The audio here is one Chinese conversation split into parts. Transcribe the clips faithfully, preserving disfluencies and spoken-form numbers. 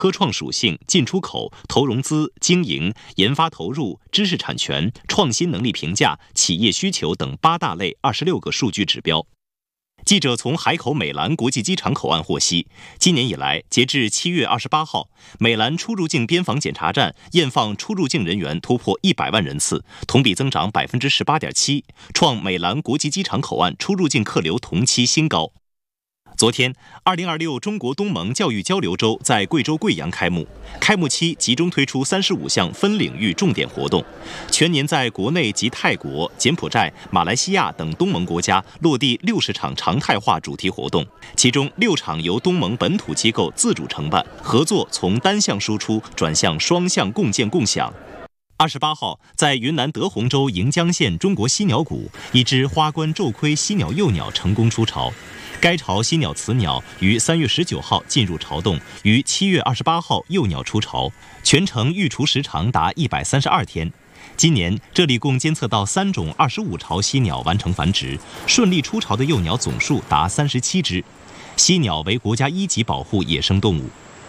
科创属性、进出口、投融资、经营、研发投入、知识产权、创新能力评价、企业需求等八大类二十六个数据指标。记者从海口美兰国际机场口岸获悉，今年以来，截至七月二十八号，美兰出入境边防检查站验放出入境人员突破一百万人次，同比增长百分之十八点七，创美兰国际机场口岸出入境客流同期新高。昨天，二零二六中国东盟教育交流周在贵州贵阳开幕。开幕期集中推出三十五项分领域重点活动，全年在国内及泰国、柬埔寨、马来西亚等东盟国家落地六十场常态化主题活动，其中六场由东盟本土机构自主承办，合作从单向输出转向双向共建共享。二十八号，在云南德宏州盈江县中国犀鸟谷，一只花冠皱盔犀鸟幼鸟成功出巢。该巢犀鸟雌鸟于三月十九号进入巢洞，于七月二十八号幼鸟出巢，全程育雏时长达一百三十二天。今年这里共监测到三种二十五巢犀鸟完成繁殖，顺利出巢的幼鸟总数达三十七只。犀鸟为国家一级保护野生动物。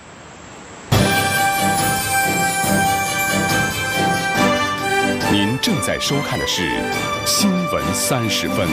您正在收看的是《新闻三十分》。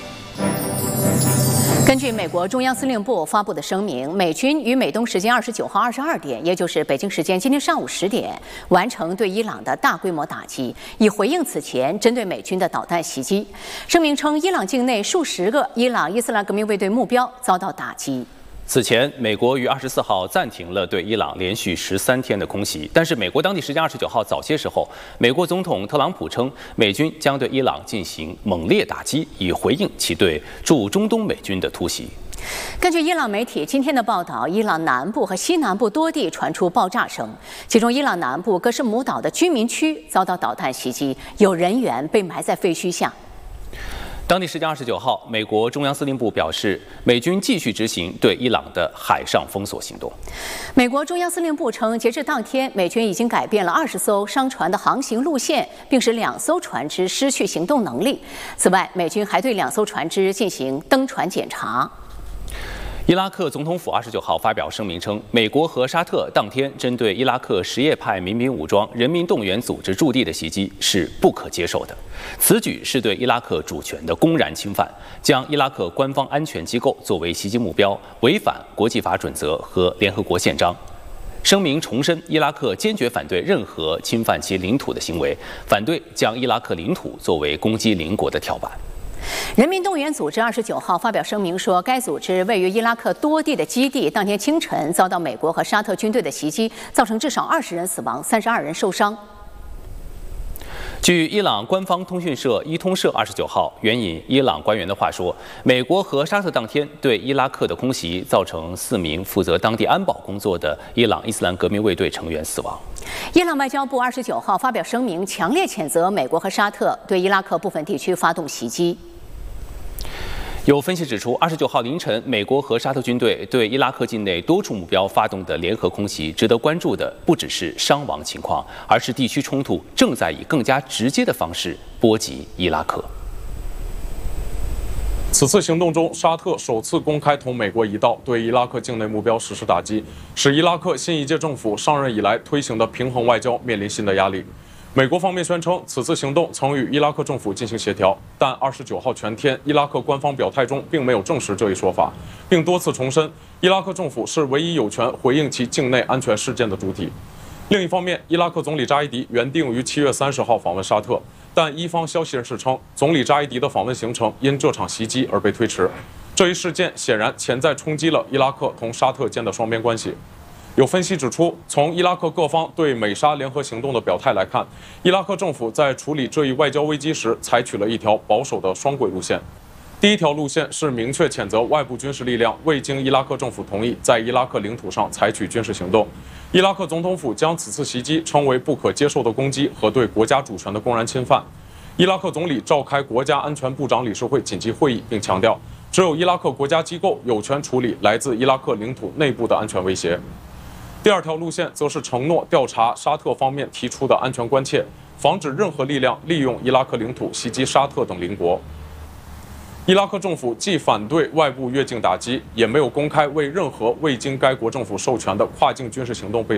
根据美国中央司令部发布的声明，美军于美东时间二十九号二十二点，也就是北京时间今天上午十点，完成对伊朗的大规模打击，以回应此前针对美军的导弹袭击。声明称，伊朗境内数十个伊朗伊斯兰革命卫队目标遭到打击。 此前，美国于二十四号暂停了对伊朗连续十三天的空袭，但是美国当地时间二十九号早些时候，美国总统特朗普称，美军将对伊朗进行猛烈打击，以回应其对驻中东美军的突袭。 根据伊朗媒体今天的报道，伊朗南部和西南部多地传出爆炸声，其中伊朗南部格什姆岛的居民区遭到导弹袭击，有人员被埋在废墟下。 当地时间二十九号，美国中央司令部表示，美军继续执行对伊朗的海上封锁行动。 美国中央司令部称，截至当天，美军已经改变了二十艘商船的航行路线，并使两艘船只失去行动能力。此外，美军还对两艘船只进行登船检查。 伊拉克总统府二十九号发表声明称，美国和沙特当天针对伊拉克什叶派民兵武装人民动员组织驻地的袭击是不可接受的，此举是对伊拉克主权的公然侵犯，将伊拉克官方安全机构作为袭击目标，违反国际法准则和联合国宪章。声明重申，伊拉克坚决反对任何侵犯其领土的行为，反对将伊拉克领土作为攻击邻国的跳板。 人民动员组织二十九号发表声明说，该组织位于伊拉克多地的基地当天清晨遭到美国和沙特军队的袭击，造成至少二十人死亡，三十二人受伤。 据伊朗官方通讯社伊通社二十九号援引伊朗官员的话说，美国和沙特当天对伊拉克的空袭造成四名负责当地安保工作的伊朗伊斯兰革命卫队成员死亡。 伊朗外交部二十九号发表声明，强烈谴责美国和沙特对伊拉克部分地区发动袭击。 有分析指出，二十九号凌晨，美国和沙特军队对伊拉克境内多处目标发动的联合空袭，值得关注的不只是伤亡情况，而是地区冲突正在以更加直接的方式波及伊拉克。 此次行动中，沙特首次公开同美国一道对伊拉克境内目标实施打击，使伊拉克新一届政府上任以来推行的平衡外交面临新的压力。美国方面宣称，此次行动曾与伊拉克政府进行协调，但二十九号全天，伊拉克官方表态中并没有证实这一说法，并多次重申，伊拉克政府是唯一有权回应其境内安全事件的主体。另一方面，伊拉克总理扎伊迪原定于七月三十号访问沙特，但伊方消息人士称，总理扎伊迪的访问行程因这场袭击而被推迟。这一事件显然潜在冲击了伊拉克同沙特间的双边关系。有分析指出，从伊拉克各方对美沙联合行动的表态来看，伊拉克政府在处理这一外交危机时采取了一条保守的双轨路线。第一条路线是明确谴责外部军事力量未经伊拉克政府同意在伊拉克领土上采取军事行动。伊拉克总统府将此次袭击称为不可接受的攻击和对国家主权的公然侵犯。伊拉克总理召开国家安全部长理事会紧急会议，并强调，只有伊拉克国家机构有权处理来自伊拉克领土内部的安全威胁。第二条路线则是承诺调查沙特方面提出的安全关切，防止任何力量利用伊拉克领土袭击沙特等邻国。 伊拉克政府既反对外部越境打击，也没有公开为任何未经该国政府授权的跨境军事行动背